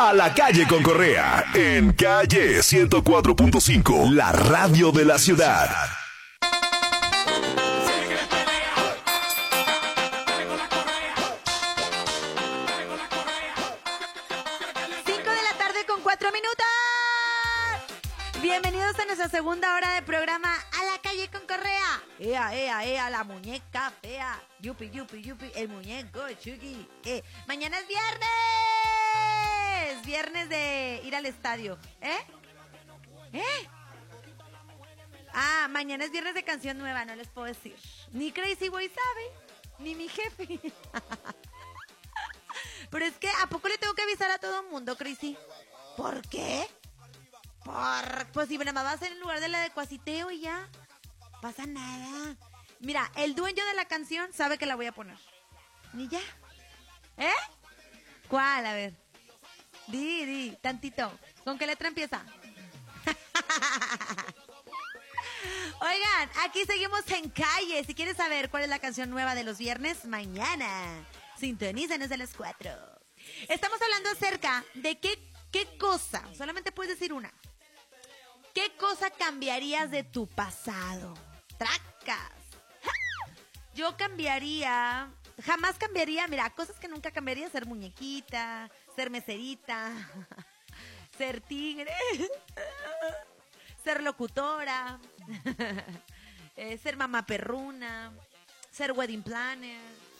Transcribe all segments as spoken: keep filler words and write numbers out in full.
A la calle con Correa, en Calle ciento cuatro punto cinco, la radio de la ciudad. cinco de la tarde con cuatro minutos. Bienvenidos a nuestra segunda hora de programa A la calle con Correa. Ea, ea, ea, la muñeca fea. Yupi, yupi, yupi, el muñeco, Chucky. Eh, mañana es viernes. Viernes de ir al estadio. ¿Eh? ¿Eh? Ah, mañana es viernes de canción nueva, no les puedo decir. Ni Crazy Boy sabe, ni mi jefe. Pero es que, ¿a poco le tengo que avisar a todo el mundo, Crazy? ¿Por qué? Por... Pues si nada más va a ser en lugar de la de Cuasiteo y ya. Pasa nada. Mira, el dueño de la canción sabe que la voy a poner. Ni ya. ¿Eh? ¿Cuál? A ver. Di, di, tantito. ¿Con qué letra empieza? Oigan, aquí seguimos en Calle. Si quieres saber cuál es la canción nueva de los viernes, mañana. Sintonízanos a las cuatro. Estamos hablando acerca de qué, qué cosa, solamente puedes decir una. ¿Qué cosa cambiarías de tu pasado? Tracas. Yo cambiaría, jamás cambiaría, mira, cosas que nunca cambiaría: ser muñequita, ser meserita, ser tigre, ser locutora, eh, ser mamá perruna, ser wedding planner,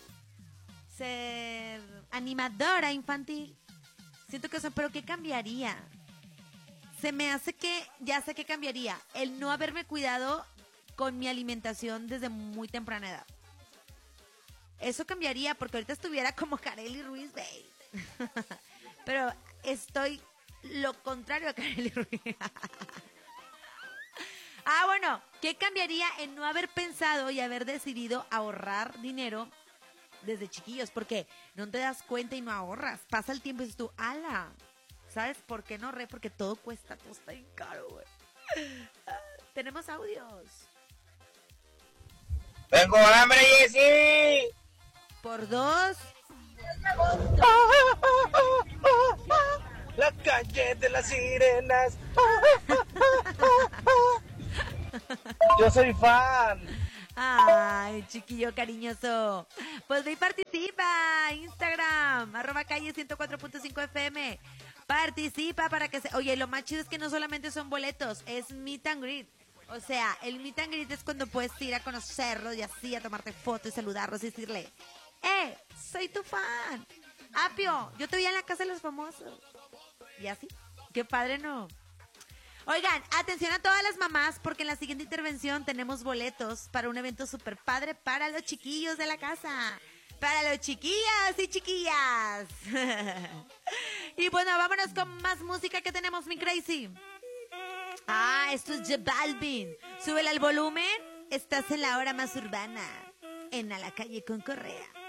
ser animadora infantil. Siento que eso, pero ¿qué cambiaría? Se me hace que, ya sé qué cambiaría, el no haberme cuidado con mi alimentación desde muy temprana edad. Eso cambiaría, porque ahorita estuviera como Kareli Ruiz, babe. Pero estoy lo contrario a Kareli Ruiz. Ah, bueno, ¿qué cambiaría en no haber pensado y haber decidido ahorrar dinero desde chiquillos? Porque no te das cuenta y no ahorras. Pasa el tiempo y dices tú, ala, ¿sabes por qué no ahorré? Porque todo cuesta, todo está bien caro, güey. Tenemos audios. ¡Tengo hambre, Jessy! Por dos. La calle de las sirenas. Yo soy fan. Ay, chiquillo cariñoso. Pues ve y participa. Instagram, arroba calle ciento cuatro punto cinco F M. Participa para que se... Oye, lo más chido es que no solamente son boletos, es meet and greet. O sea, el meet and greet es cuando puedes ir a conocerlos y así, a tomarte fotos y saludarlos y decirle, ¡eh, soy tu fan! Apio, yo te vi en la casa de los famosos. Y así, qué padre, ¿no? Oigan, atención a todas las mamás, porque en la siguiente intervención tenemos boletos para un evento súper padre para los chiquillos de la casa. Para los chiquillas y chiquillas. Y bueno, vámonos con más música que tenemos, mi Crazy. Ah, esto es J Balvin. Súbele al volumen. Estás en la hora más urbana. En A la calle con Correa.